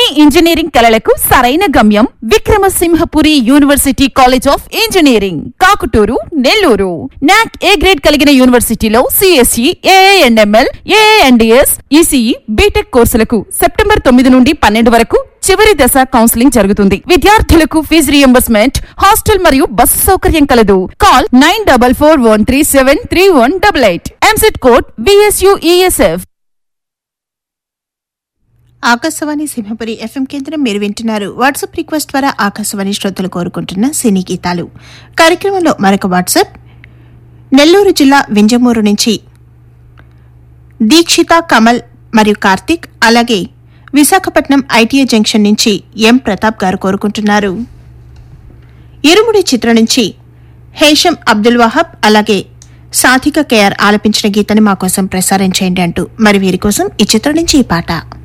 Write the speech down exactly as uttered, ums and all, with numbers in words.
Engineering కళలకు సరైన గమ్యం Vikrama Simhapuri university college of engineering, Kakuturu, Nellore. నాక్ ఏ గ్రేడ్ కలిగిన యూనివర్సిటీలో సిఎస్ఈ, ఏఐఎంఎల్, ఏఐఎన్డిఎస్, ఈసీఈ, బీటెక్ కోర్సులకు సెప్టెంబర్ తొమ్మిది నుండి పన్నెండు వరకు చివరి దశ కౌన్సిలింగ్ జరుగుతుంది. విద్యార్థులకు ఫీజు రియంబర్స్మెంట్, హాస్టల్ మరియు బస్సు సౌకర్యం కలదు. Call nine double four one three seven three one double eight. EAMCET code BSUESF. Akashvani Simhapuri FM కేంద్రం మీరు వింటున్నారు. వాట్సాప్ రిక్వెస్ట్ ద్వారా ఆకాశవాణి శ్రోతలు కోరుకుంటున్న సినీ గీతాలు కార్యక్రమంలో మరొక వాట్సాప్. నెల్లూరు జిల్లా వింజమూరు నుంచి దీక్షిత, కమల్ మరియు కార్తిక్, అలాగే విశాఖపట్నం ఐటీఐ జంక్షన్ నుంచి ఎం ప్రతాప్ గారు కోరుకుంటున్నారు. ఇరుముడి చిత్రం నుంచి హేషం అబ్దుల్ వహాబ్ అలాగే సాధిక కేఆర్ ఆలపించిన గీతాన్ని మా కోసం ప్రసారం చేయండి అంటూ మరి వీరి కోసం ఈ చిత్రం నుంచి ఈ పాట.